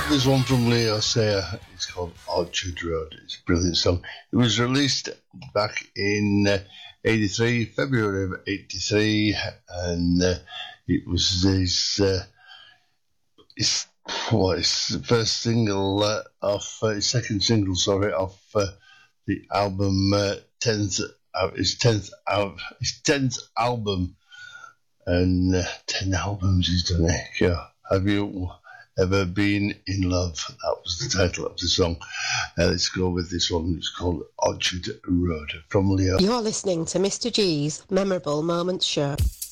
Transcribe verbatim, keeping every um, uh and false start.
There's one from Leo Sayer. It's called Orchard Road. It's a brilliant song. It was released back in uh, eighty-three, February of eighty-three, and uh, it was his, uh, his, what, his first single uh, off, uh, his second single, sorry, off uh, the album, uh, tenth, uh, his tenth, uh, his tenth album, and uh, ten albums he's done it. Yeah. Have you ever been in love? That was the title of the song. Uh, let's go with this one. It's called Orchard Road from Leo. You're listening to Mister G's Memorable Moments Show.